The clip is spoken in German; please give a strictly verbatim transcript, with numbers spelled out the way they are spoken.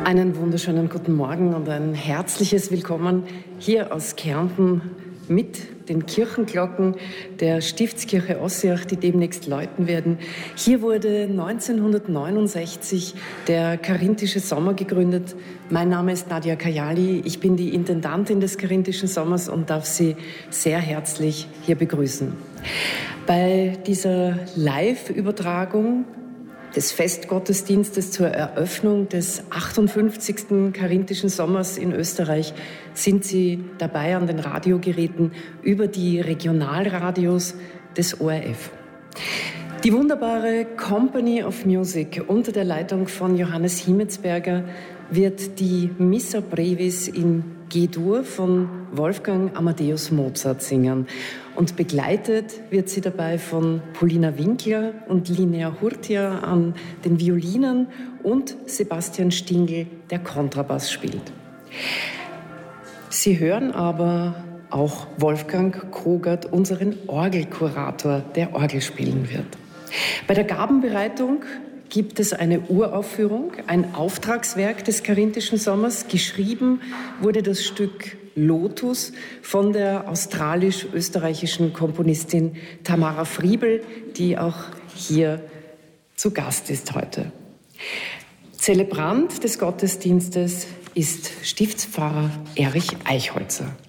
Einen wunderschönen guten Morgen und ein herzliches Willkommen hier aus Kärnten mit den Kirchenglocken der Stiftskirche Ossiach, die demnächst läuten werden. Hier wurde neunzehnhundertneunundsechzig der Karinthische Sommer gegründet. Mein Name ist Nadia Kajali, ich bin die Intendantin des Karinthischen Sommers und darf Sie sehr herzlich hier begrüßen. Bei dieser Live-Übertragung des Festgottesdienstes zur Eröffnung des achtundfünfzigsten Karinthischen Sommers in Österreich sind Sie dabei an den Radiogeräten über die Regionalradios des O R F. Die wunderbare Company of Music unter der Leitung von Johannes Himmetsberger wird die Missa Brevis in G-Dur von Wolfgang Amadeus Mozart singen. Und begleitet wird sie dabei von Polina Winkler und Linnea Hurtia an den Violinen und Sebastian Stingl, der Kontrabass spielt. Sie hören aber auch Wolfgang Krogert, unseren Orgelkurator, der Orgel spielen wird. Bei der Gabenbereitung gibt es eine Uraufführung, ein Auftragswerk des Karinthischen Sommers. Geschrieben wurde das Stück Lotus von der australisch-österreichischen Komponistin Tamara Friebel, die auch hier zu Gast ist heute. Zelebrant des Gottesdienstes ist Stiftspfarrer Erich Eichholzer.